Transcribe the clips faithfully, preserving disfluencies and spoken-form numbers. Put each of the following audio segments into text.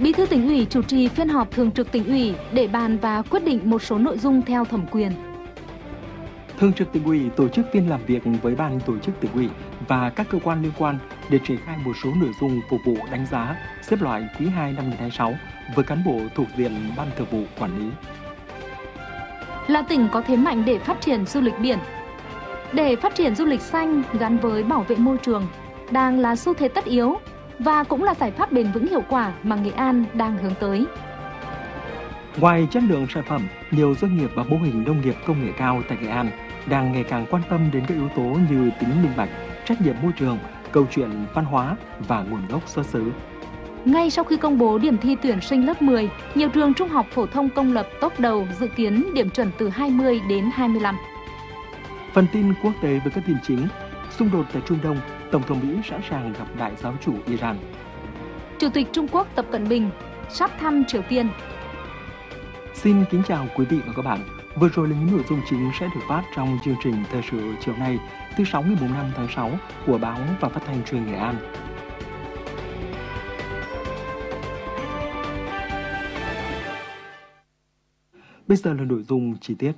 Bí thư Tỉnh ủy chủ trì phiên họp thường trực Tỉnh ủy để bàn và quyết định một số nội dung theo thẩm quyền. Thường trực Tỉnh ủy tổ chức phiên làm việc với ban tổ chức Tỉnh ủy và các cơ quan liên quan để triển khai một số nội dung phục vụ đánh giá, xếp loại quý hai năm hai nghìn không trăm hai mươi sáu với cán bộ thuộc diện ban thường vụ quản lý. Là tỉnh có thế mạnh để phát triển du lịch biển. Để phát triển du lịch xanh gắn với bảo vệ môi trường đang là xu thế tất yếu và cũng là giải pháp bền vững hiệu quả mà Nghệ An đang hướng tới. Ngoài chất lượng sản phẩm, nhiều doanh nghiệp và mô hình nông nghiệp công nghệ cao tại Nghệ An đang ngày càng quan tâm đến các yếu tố như tính minh bạch, trách nhiệm môi trường, câu chuyện văn hóa và nguồn gốc xuất xứ. Ngay sau khi công bố điểm thi tuyển sinh lớp mười, nhiều trường trung học phổ thông công lập top đầu dự kiến điểm chuẩn từ hai mươi đến hai mươi lăm. Phần tin quốc tế với các tin chính: xung đột tại Trung Đông, Tổng thống Mỹ sẵn sàng gặp đại giáo chủ Iran. Chủ tịch Trung Quốc Tập Cận Bình sắp thăm Triều Tiên. Xin kính chào quý vị và các bạn. Vừa rồi là những nội dung chính sẽ được phát trong chương trình thời sự chiều nay, thứ sáu ngày năm tháng sáu của báo và phát thanh truyền Nghệ An. Bây giờ là nội dung chi tiết.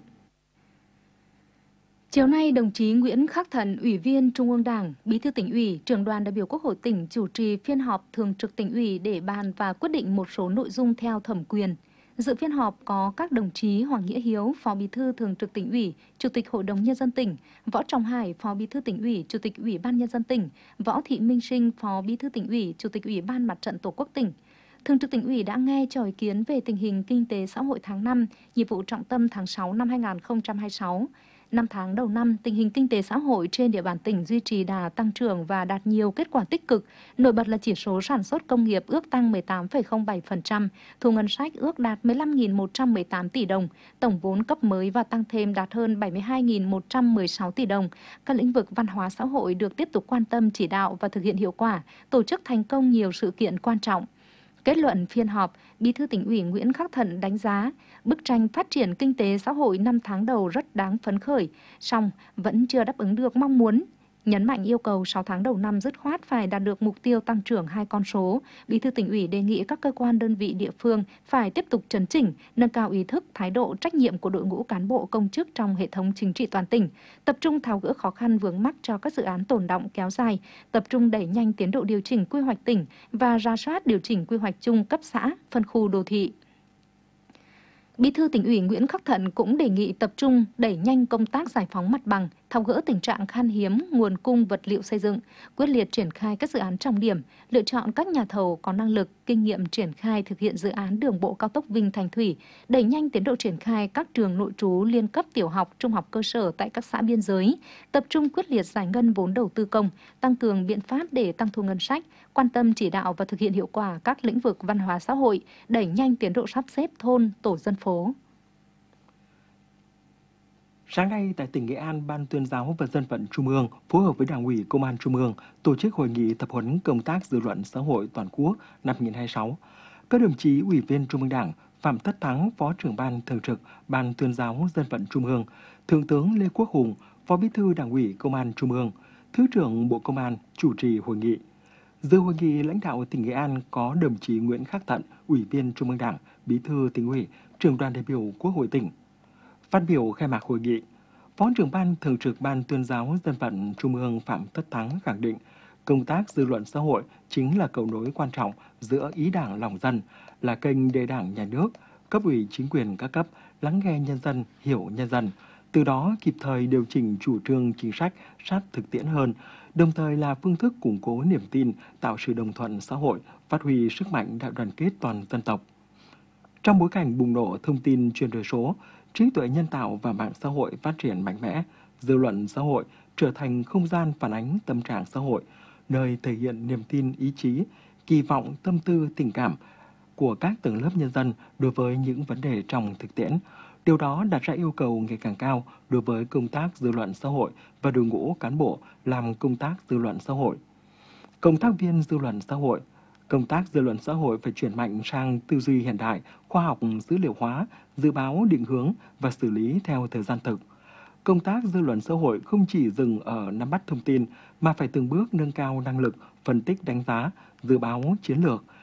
Chiều nay, đồng chí Nguyễn Khắc Thận, Ủy viên Trung ương Đảng, Bí thư Tỉnh ủy, Trưởng đoàn đại biểu Quốc hội tỉnh chủ trì phiên họp thường trực Tỉnh ủy để bàn và quyết định một số nội dung theo thẩm quyền. Dự phiên họp có các đồng chí Hoàng Nghĩa Hiếu, Phó Bí thư Thường trực Tỉnh ủy, Chủ tịch Hội đồng Nhân dân tỉnh, Võ Trọng Hải, Phó Bí thư Tỉnh ủy, Chủ tịch Ủy ban Nhân dân tỉnh, Võ Thị Minh Sinh, Phó Bí thư Tỉnh ủy, Chủ tịch Ủy ban Mặt trận Tổ quốc tỉnh. Thường trực Tỉnh ủy đã nghe cho ý kiến về tình hình kinh tế xã hội tháng năm, nhiệm vụ trọng tâm tháng sáu năm hai nghìn không trăm hai mươi sáu. Năm tháng đầu năm, tình hình kinh tế xã hội trên địa bàn tỉnh duy trì đà tăng trưởng và đạt nhiều kết quả tích cực. Nổi bật là chỉ số sản xuất công nghiệp ước tăng mười tám phẩy không bảy phần trăm, thu ngân sách ước đạt mười lăm nghìn một trăm mười tám tỷ đồng, tổng vốn cấp mới và tăng thêm đạt hơn bảy mươi hai nghìn một trăm mười sáu tỷ đồng. Các lĩnh vực văn hóa xã hội được tiếp tục quan tâm chỉ đạo và thực hiện hiệu quả, tổ chức thành công nhiều sự kiện quan trọng. Kết luận phiên họp, Bí thư Tỉnh ủy Nguyễn Khắc Thận đánh giá bức tranh phát triển kinh tế xã hội năm tháng đầu rất đáng phấn khởi, song vẫn chưa đáp ứng được mong muốn. Nhấn mạnh yêu cầu sáu tháng đầu năm dứt khoát phải đạt được mục tiêu tăng trưởng hai con số, Bí thư Tỉnh ủy đề nghị các cơ quan đơn vị địa phương phải tiếp tục chấn chỉnh, nâng cao ý thức, thái độ, trách nhiệm của đội ngũ cán bộ công chức trong hệ thống chính trị toàn tỉnh, tập trung tháo gỡ khó khăn vướng mắc cho các dự án tồn đọng kéo dài, tập trung đẩy nhanh tiến độ điều chỉnh quy hoạch tỉnh và rà soát điều chỉnh quy hoạch chung cấp xã, phân khu đô thị. Bí thư Tỉnh ủy Nguyễn Khắc Thận cũng đề nghị tập trung đẩy nhanh công tác giải phóng mặt bằng, tháo gỡ tình trạng khan hiếm nguồn cung vật liệu xây dựng, quyết liệt triển khai các dự án trọng điểm, lựa chọn các nhà thầu có năng lực, kinh nghiệm triển khai thực hiện dự án đường bộ cao tốc Vinh Thành Thủy, đẩy nhanh tiến độ triển khai các trường nội trú liên cấp tiểu học, trung học cơ sở tại các xã biên giới, tập trung quyết liệt giải ngân vốn đầu tư công, tăng cường biện pháp để tăng thu ngân sách, quan tâm chỉ đạo và thực hiện hiệu quả các lĩnh vực văn hóa xã hội, đẩy nhanh tiến độ sắp xếp thôn, tổ dân phố. Sáng nay tại tỉnh Nghệ An, Ban Tuyên giáo và Dân vận Trung ương phối hợp với Đảng ủy Công an Trung ương tổ chức hội nghị tập huấn công tác dư luận xã hội toàn quốc năm hai nghìn không trăm hai mươi sáu. Các đồng chí Ủy viên Trung ương Đảng, Phạm Tất Thắng, Phó trưởng Ban Thường trực Ban Tuyên giáo Dân vận Trung ương, Thượng tướng Lê Quốc Hùng, Phó Bí thư Đảng ủy Công an Trung ương, Thứ trưởng Bộ Công an chủ trì hội nghị. Dự hội nghị lãnh đạo tỉnh Nghệ An có đồng chí Nguyễn Khắc Thận, Ủy viên Trung ương Đảng, Bí thư Tỉnh ủy, Trưởng đoàn đại biểu Quốc hội tỉnh. Phát biểu khai mạc hội nghị, Phó trưởng Ban Thường trực Ban Tuyên giáo Dân vận Trung ương Phạm Tất Thắng khẳng định công tác dư luận xã hội chính là cầu nối quan trọng giữa ý đảng lòng dân, là kênh để Đảng, Nhà nước, cấp ủy chính quyền các cấp lắng nghe nhân dân, hiểu nhân dân, từ đó kịp thời điều chỉnh chủ trương chính sách sát thực tiễn hơn, đồng thời là phương thức củng cố niềm tin, tạo sự đồng thuận xã hội, phát huy sức mạnh đại đoàn kết toàn dân tộc. Trong bối cảnh bùng nổ thông tin chuyển đổi số, trí tuệ nhân tạo và mạng xã hội phát triển mạnh mẽ, dư luận xã hội trở thành không gian phản ánh tâm trạng xã hội, nơi thể hiện niềm tin, ý chí, kỳ vọng, tâm tư, tình cảm của các tầng lớp nhân dân đối với những vấn đề trong thực tiễn. Điều đó đặt ra yêu cầu ngày càng cao đối với công tác dư luận xã hội và đội ngũ cán bộ làm công tác dư luận xã hội. Công tác viên dư luận xã hội, công tác dư luận xã hội phải chuyển mạnh sang tư duy hiện đại, khoa học dữ liệu hóa, dự báo định hướng và xử lý theo thời gian thực. Công tác dư luận xã hội không chỉ dừng ở nắm bắt thông tin mà phải từng bước nâng cao năng lực phân tích đánh giá, dự báo chiến lược,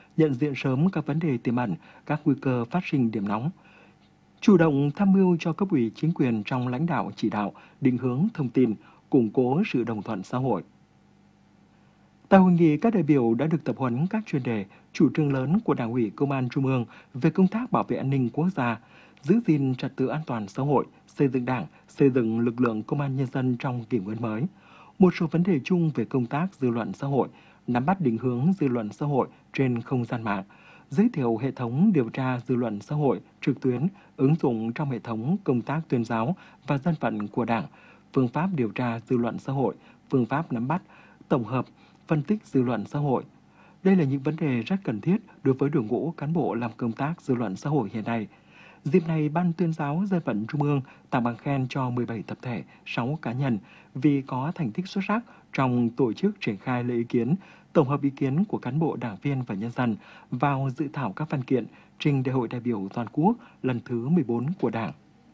nhận diện sớm các vấn đề tiềm ẩn, các nguy cơ phát sinh điểm nóng, chủ động tham mưu cho cấp ủy chính quyền trong lãnh đạo chỉ đạo, định hướng thông tin, củng cố sự đồng thuận xã hội. Tại hội nghị, các đại biểu đã được tập huấn các chuyên đề, chủ trương lớn của Đảng ủy Công an Trung ương về công tác bảo vệ an ninh quốc gia, giữ gìn trật tự an toàn xã hội, xây dựng Đảng, xây dựng lực lượng công an nhân dân trong kỷ nguyên mới. Một số vấn đề chung về công tác dư luận xã hội, nắm bắt định hướng dư luận xã hội trên không gian mạng, giới thiệu hệ thống điều tra dư luận xã hội trực tuyến ứng dụng trong hệ thống công tác tuyên giáo và dân vận của Đảng, phương pháp điều tra dư luận xã hội, phương pháp nắm bắt, tổng hợp, phân tích dư luận xã hội. Đây là những vấn đề rất cần thiết đối với đội ngũ cán bộ làm công tác dư luận xã hội hiện nay. Dịp này, Ban Tuyên giáo Dân vận Trung ương tặng bằng khen cho mười bảy tập thể, sáu cá nhân vì có thành tích xuất sắc trong tổ chức triển khai lấy ý kiến, tổng hợp ý kiến của cán bộ, đảng viên và nhân dân vào dự thảo các văn kiện trình Đại hội đại biểu toàn quốc lần thứ mười bốn của Đảng.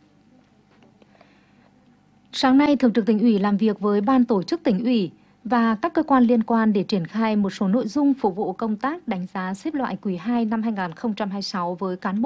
Sáng nay, Thường trực Tỉnh ủy làm việc với Ban tổ chức Tỉnh ủy và các cơ quan liên quan để triển khai một số nội dung phục vụ công tác đánh giá xếp loại quý hai năm hai nghìn không trăm hai mươi sáu với cán bộ